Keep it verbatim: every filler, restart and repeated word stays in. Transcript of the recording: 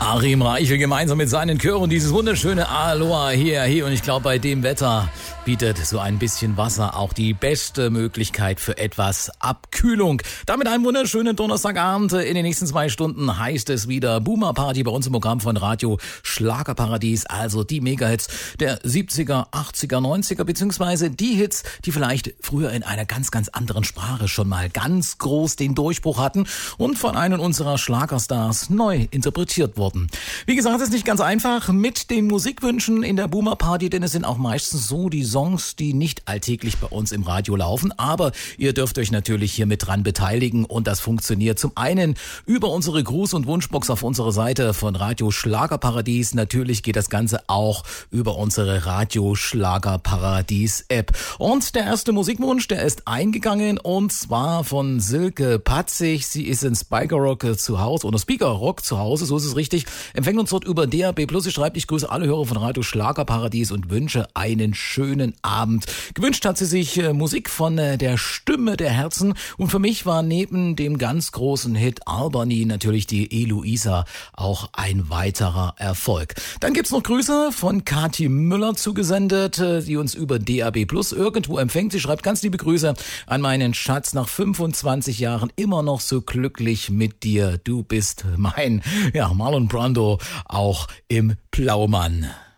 Achim Reichel gemeinsam mit seinen Chören dieses wunderschöne Aloha hier, hier. Und ich glaube, bei dem Wetter bietet so ein bisschen Wasser auch die beste Möglichkeit für etwas Abkühlung. Damit einen wunderschönen Donnerstagabend. In den nächsten zwei Stunden heißt es wieder Boomer Party bei uns im Programm von Radio Schlagerparadies. Also die Megahits der siebziger, achtziger, neunziger, beziehungsweise die Hits, die vielleicht früher in einer ganz, ganz anderen Sprache schon mal ganz groß den Durchbruch hatten und von einem unserer Schlagerstars neu interpretiert wurden. Wie gesagt, es ist nicht ganz einfach mit den Musikwünschen in der Boomer Party, denn es sind auch meistens so die Songs, die nicht alltäglich bei uns im Radio laufen, aber ihr dürft euch natürlich hier mit dran beteiligen und das funktioniert zum einen über unsere Gruß- und Wunschbox auf unserer Seite von Radio Schlagerparadies. Natürlich geht das Ganze auch über unsere Radio Schlagerparadies App. Und der erste Musikwunsch, der ist eingegangen und zwar von Silke Patzig. Sie ist in Spiker Rock zu Hause oder Speaker Rock zu Hause, so ist es richtig. Empfängt uns dort über D A B plus. Sie schreibt, ich grüße alle Hörer von Radio Schlagerparadies und wünsche einen schönen Abend. Gewünscht hat sie sich äh, Musik von äh, der Stimme der Herzen und für mich war neben dem ganz großen Hit Albany natürlich die Eloisa auch ein weiterer Erfolg. Dann gibt's noch Grüße von Kathi Müller zugesendet, äh, die uns über D A B plus irgendwo empfängt. Sie schreibt ganz liebe Grüße an meinen Schatz, nach fünfundzwanzig Jahren immer noch so glücklich mit dir. Du bist mein, ja, Marlon Brando auch im Plaumann.